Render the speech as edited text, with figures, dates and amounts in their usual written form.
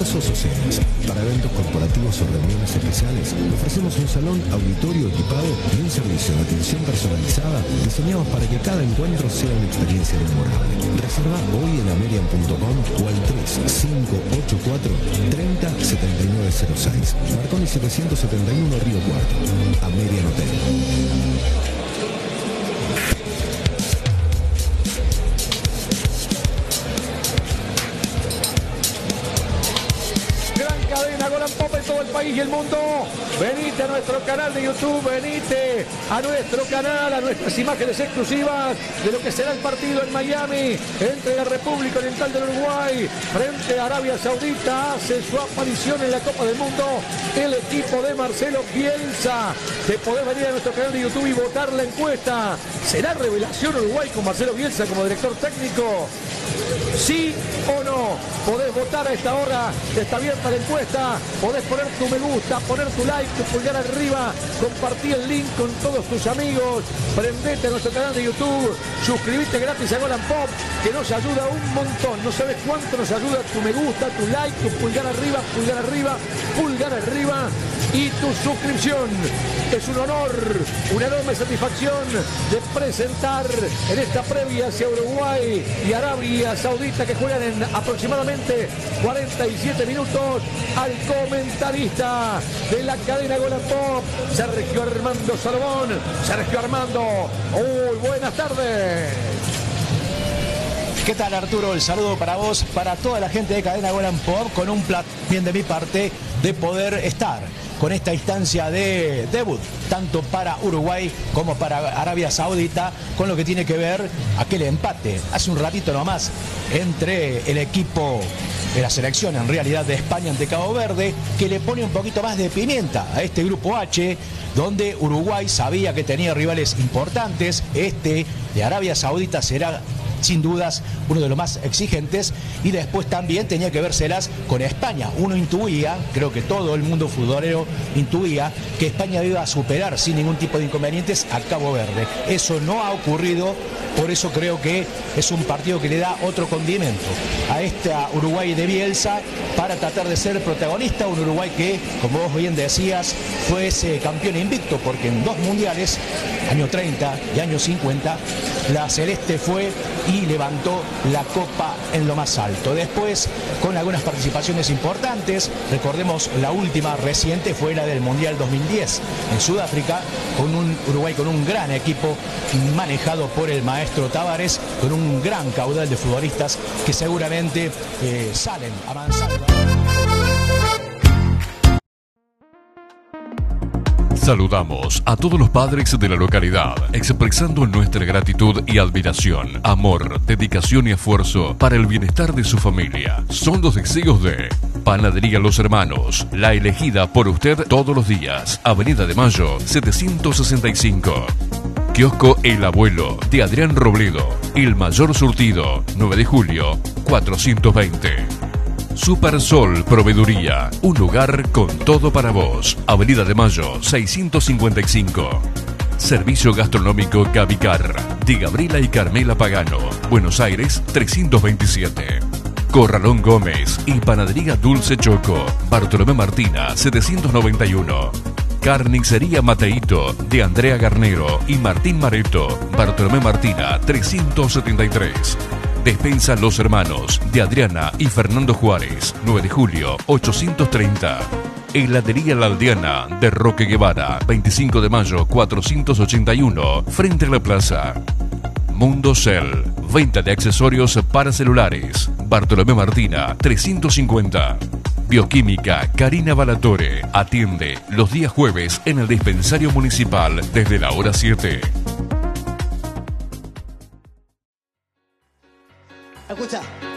almuerzos o cenas. Para eventos corporativos o reuniones especiales, ofrecemos un salón auditorio equipado y un servicio de atención personalizada diseñados para que cada encuentro sea una experiencia memorable. Reserva hoy en amerian.com o al 3584 307906. Marconi 771 Río Cuarto. Amerian Hotel. Golan Pop en todo el país y el mundo. Venite a nuestro canal de YouTube, venite a nuestro canal, a nuestras imágenes exclusivas de lo que será el partido en Miami entre la República Oriental del Uruguay frente a Arabia Saudita. Hace su aparición en la Copa del Mundo el equipo de Marcelo Bielsa. Te podés venir a nuestro canal de YouTube y votar la encuesta. ¿Será revelación Uruguay con Marcelo Bielsa como director técnico? ¿Sí o no? Podés votar a esta hora, está abierta la encuesta, podés poner tu me gusta, poner tu like, tu pulgar arriba, compartir el link con todos tus amigos, prendete a nuestro canal de YouTube, suscribite gratis a Golan Pop, que nos ayuda un montón, no sabes cuánto nos ayuda tu me gusta, tu like, tu pulgar arriba, pulgar arriba, pulgar arriba y tu suscripción. Es un honor, una enorme satisfacción de presentar en esta previa hacia Uruguay y Arabia Saudita, que juegan en aproximadamente 47 minutos, al comentarista de la cadena Golan Pop, Sergio Armando Salomón. Sergio Armando, muy buenas tardes. ¿Qué tal, Arturo? El saludo para vos, para toda la gente de cadena Golan Pop, con un placer bien de mi parte de poder estar con esta instancia de debut, tanto para Uruguay como para Arabia Saudita, con lo que tiene que ver aquel empate hace un ratito nomás entre el equipo de la selección, en realidad de España, ante Cabo Verde, que le pone un poquito más de pimienta a este grupo H, donde Uruguay sabía que tenía rivales importantes. Este de Arabia Saudita será sin dudas uno de los más exigentes, y después también tenía que vérselas con España. Uno intuía, creo que todo el mundo futbolero intuía, que España iba a superar sin ningún tipo de inconvenientes a Cabo Verde. Eso no ha ocurrido, por eso creo que es un partido que le da otro condimento a esta Uruguay de Bielsa para tratar de ser protagonista. Un Uruguay que, como vos bien decías, fue ese campeón invicto, porque en 2 mundiales, año 30 y año 50, la celeste fue y levantó la copa en lo más alto. Después, con algunas participaciones importantes, recordemos la última reciente fue la del Mundial 2010 en Sudáfrica, con un Uruguay con un gran equipo manejado por el maestro Tavares, con un gran caudal de futbolistas que seguramente salen avanzando. Saludamos a todos los padres de la localidad, expresando nuestra gratitud y admiración, amor, dedicación y esfuerzo para el bienestar de su familia. Son los deseos de Panadería Los Hermanos, la elegida por usted todos los días. Avenida de Mayo, 765. Kiosco El Abuelo, de Adrián Robledo. El mayor surtido, 9 de julio, 420. Super Sol Proveeduría, un lugar con todo para vos. Avenida de Mayo, 655. Servicio gastronómico Gavicar, de Gabriela y Carmela Pagano, Buenos Aires, 327. Corralón Gómez y Panadería Dulce Choco, Bartolomé Martina, 791. Carnicería Mateito, de Andrea Garnero y Martín Mareto, Bartolomé Martina, 373. Despensa Los Hermanos, de Adriana y Fernando Juárez, 9 de julio, 830. Heladería La Aldeana, de Roque Guevara, 25 de mayo, 481, frente a la plaza. Mundo Cell, venta de accesorios para celulares, Bartolomé Martina, 350. Bioquímica Karina Balatore, atiende los días jueves en el dispensario municipal desde la hora 7. Escucha.